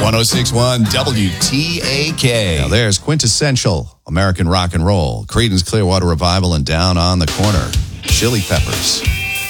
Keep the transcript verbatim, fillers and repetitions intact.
six point one W T A K. Now there's quintessential American rock and roll. Creedence Clearwater Revival and Down on the Corner. Chili Peppers.